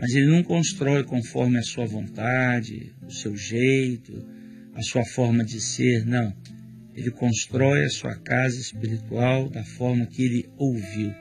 mas ele não constrói conforme a sua vontade, o seu jeito, a sua forma de ser, não. Ele constrói a sua casa espiritual da forma que ele ouviu.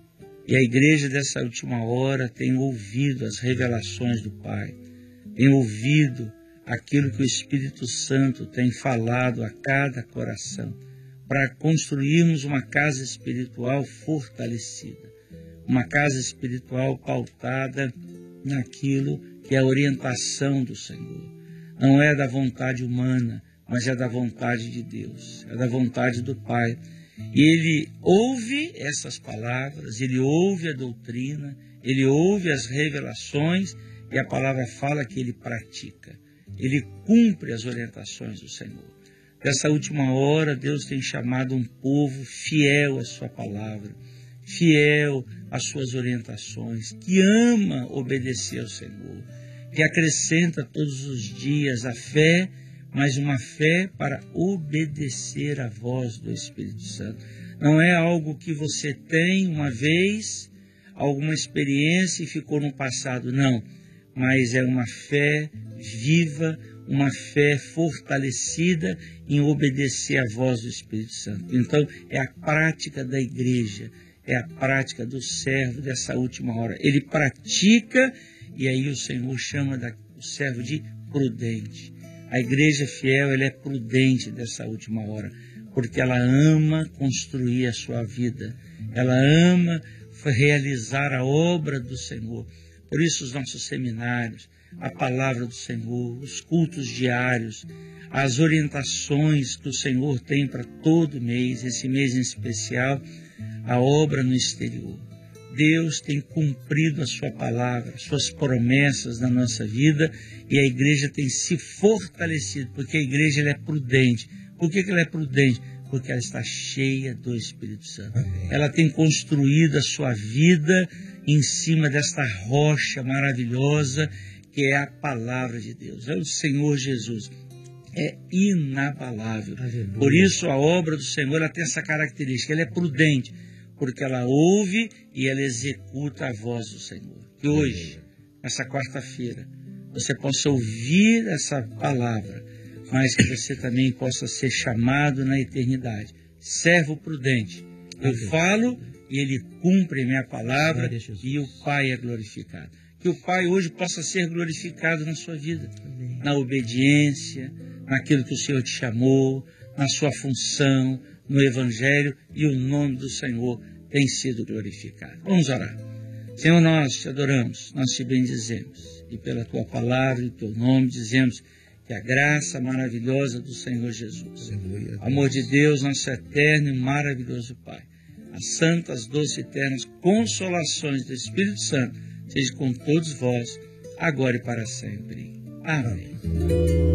E a igreja dessa última hora tem ouvido as revelações do Pai, tem ouvido aquilo que o Espírito Santo tem falado a cada coração, para construirmos uma casa espiritual fortalecida, uma casa espiritual pautada naquilo que é a orientação do Senhor. Não é da vontade humana, mas é da vontade de Deus, é da vontade do Pai. E ele ouve essas palavras, ele ouve a doutrina, ele ouve as revelações, e a palavra fala que ele pratica, ele cumpre as orientações do Senhor. Nessa última hora, Deus tem chamado um povo fiel à sua palavra, fiel às suas orientações, que ama obedecer ao Senhor, que acrescenta todos os dias a fé, mas uma fé para obedecer à voz do Espírito Santo. Não é algo que você tem uma vez, alguma experiência e ficou no passado, não. Mas é uma fé viva, uma fé fortalecida em obedecer à voz do Espírito Santo. Então, é a prática da igreja, é a prática do servo dessa última hora. Ele pratica, e aí o Senhor chama o servo de prudente. A igreja fiel, ela é prudente dessa última hora, porque ela ama construir a sua vida, ela ama realizar a obra do Senhor. Por isso os nossos seminários, a palavra do Senhor, os cultos diários, as orientações que o Senhor tem para todo mês, esse mês em especial, a obra no exterior. Deus tem cumprido a sua palavra, suas promessas na nossa vida, e a igreja tem se fortalecido, porque a igreja ela é prudente. Por que ela é prudente? Porque ela está cheia do Espírito Santo. Ela tem construído a sua vida em cima desta rocha maravilhosa que é a palavra de Deus. É o Senhor Jesus. É inabalável. Por isso a obra do Senhor ela tem essa característica. Ela é prudente, porque ela ouve e ela executa a voz do Senhor. Que hoje, nessa quarta-feira, você possa ouvir essa palavra, mas que você também possa ser chamado na eternidade. Servo prudente. Eu falo e ele cumpre minha palavra e o Pai é glorificado. Que o Pai hoje possa ser glorificado na sua vida, na obediência, naquilo que o Senhor te chamou, na sua função, no Evangelho, e o nome do Senhor tem sido glorificado. Vamos orar. Senhor, nós te adoramos, nós te bendizemos, e pela tua palavra e teu nome dizemos que a graça maravilhosa do Senhor Jesus, o amor de Deus, nosso eterno e maravilhoso Pai, as santas, doces e eternas consolações do Espírito Santo, seja com todos vós, agora e para sempre. Amém.